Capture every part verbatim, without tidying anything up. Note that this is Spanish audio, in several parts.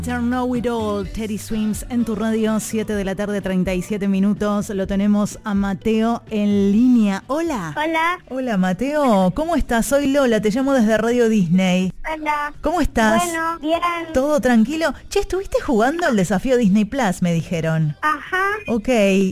Turn Know It All, Teddy Swims en tu radio, siete de la tarde, treinta y siete minutos. Lo tenemos a Mateo en línea. Hola. Hola. Hola, Mateo. ¿Cómo estás? Soy Lola, te llamo desde Radio Disney. Hola. ¿Cómo estás? Bueno, bien. ¿Todo tranquilo? Che, ¿estuviste jugando al desafío Disney Plus, me dijeron? Ajá. Ok,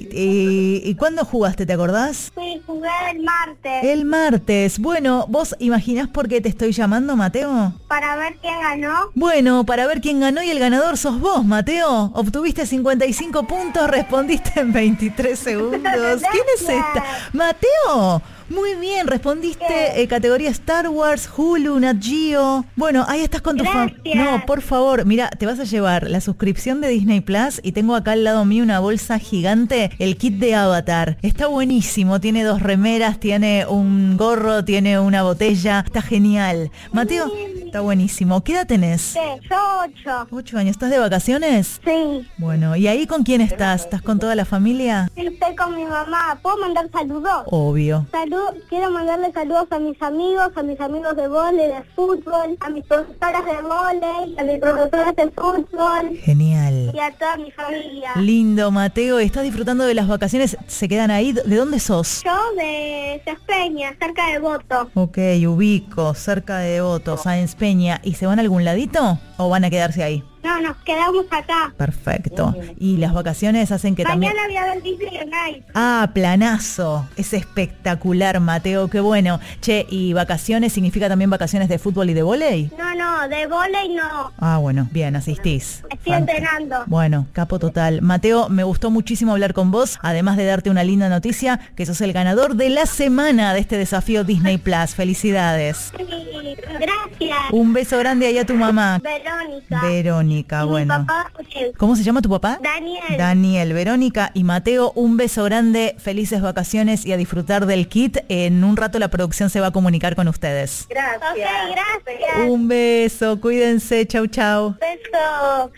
¿y, y cuándo jugaste, te acordás? Sí, jugué el martes. El martes. Bueno, ¿vos imaginás por qué te estoy llamando, Mateo? Para ver quién ganó. Bueno, para ver quién ganó, y el ganador sos vos, Mateo. Obtuviste cincuenta y cinco puntos, respondiste en veintitrés segundos. ¿Quién es esta? Mateo. Muy bien, respondiste eh, categoría Star Wars, Hulu, Nat Geo. Bueno, ahí estás con tu familia. No, por favor, mira, te vas a llevar la suscripción de Disney Plus y tengo acá al lado mío una bolsa gigante, el kit de Avatar. Está buenísimo, tiene dos remeras, tiene un gorro, tiene una botella. Está genial. Mateo, está buenísimo. ¿Qué edad tenés? Sí, yo ocho. ¿Ocho años? ¿Estás de vacaciones? Sí. Bueno, ¿y ahí con quién estás? ¿Estás con toda la familia? Estoy con mi mamá. ¿Puedo mandar saludos? Obvio. Saludos. Quiero mandarle saludos a mis amigos, a mis amigos de vóley, de fútbol, a mis profesoras de vóley, a mis profesoras de fútbol. Genial. Y a toda mi familia. Lindo, Mateo. ¿Estás disfrutando de las vacaciones? ¿Se quedan ahí? ¿De dónde sos? Yo de Peña, cerca de Voto. Ok, ubico, cerca de Voto, Sáenz Peña. ¿Y se van a algún ladito o van a quedarse ahí? No, nos quedamos acá. Perfecto. ¿Y las vacaciones hacen que Mañana también...? voy a ver Disney on Ice. Ah, planazo. Es espectacular, Mateo, qué bueno. Che, ¿y vacaciones significa también vacaciones de fútbol y de vóley? No, no, de vóley no. Ah, bueno, bien, asistís. Estoy Fant- entrenando. Bueno, capo total. Mateo, me gustó muchísimo hablar con vos, además de darte una linda noticia, que sos el ganador de la semana de este desafío Disney Plus. Felicidades. Sí, gracias. Un beso grande ahí a tu mamá. Verónica. Verónica, Y bueno. mi papá, José. ¿Cómo se llama tu papá? Daniel. Daniel, Verónica y Mateo, un beso grande, felices vacaciones y a disfrutar del kit. En un rato la producción se va a comunicar con ustedes. Gracias. Ok, gracias. Un beso, cuídense, chau chau. Beso.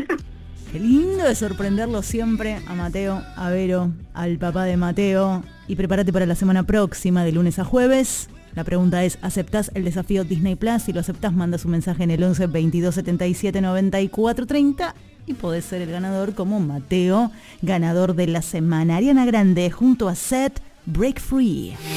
Qué lindo de sorprenderlo siempre a Mateo, a Vero, al papá de Mateo. Y prepárate para la semana próxima, de lunes a jueves. La pregunta es, ¿aceptás el desafío Disney Plus? Si lo aceptás, manda su mensaje en el once, veintidós, setenta y siete, noventa y cuatro, treinta y podés ser el ganador como Mateo, ganador de la semana. Ariana Grande junto a Seth, Break Free.